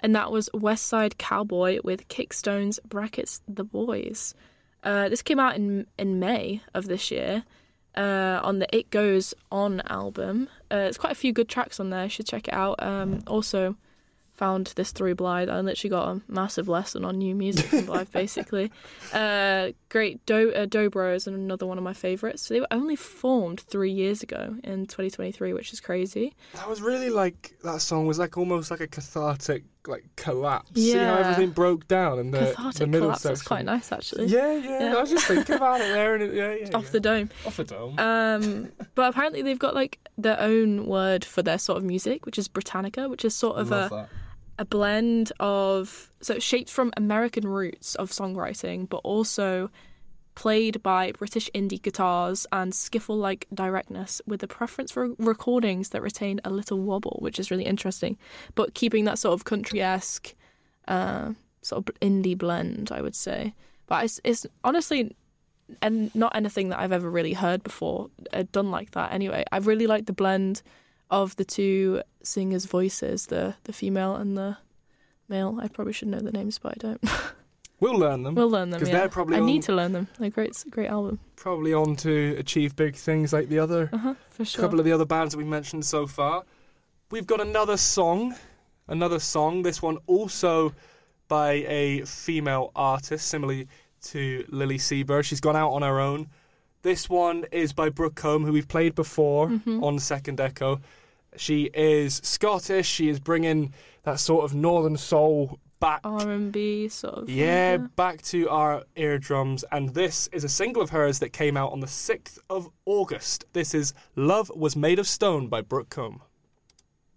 and that was West Side Cowboy with Kickstones brackets The Boys. This came out in May of this year on the It Goes On album. There's quite a few good tracks on there. You should check it out. Also found this through Blythe. I literally got a massive lesson on new music from Blythe, basically. Great. Dobro is another one of my favourites. So they were only formed 3 years ago in 2023, which is crazy. That was really that song was almost like a cathartic collapse. Yeah. See how everything broke down in the middle collapse, section. That's quite nice, actually. Yeah. I was just thinking about it there. And Off the dome. Off the dome. But apparently they've got their own word for their sort of music, which is Britannica, which is sort of a blend of, so it's shaped from American roots of songwriting, but also played by British indie guitars and skiffle-like directness, with a preference for recordings that retain a little wobble, which is really interesting, but keeping that sort of country-esque sort of indie blend, I would say. But it's honestly not anything that I've ever really heard before done like that. Anyway, I really like the blend of the two singers' voices, the female and the male. I probably should know the names, but I don't. We'll learn them. Because they're probably I need to learn them. It's a great album. Probably on to achieve big things like the other for sure. couple of the other bands that we mentioned so far. We've got another song. This one also by a female artist, similarly to Lily Seabird. She's gone out on her own. This one is by Brooke Combe, who we've played before on Second Echo. She is Scottish. She is bringing that sort of northern soul back. R&B sort of. Yeah, back to our eardrums. And this is a single of hers that came out on the 6th of August. This is Love Was Made of Stone by Brooke Combe.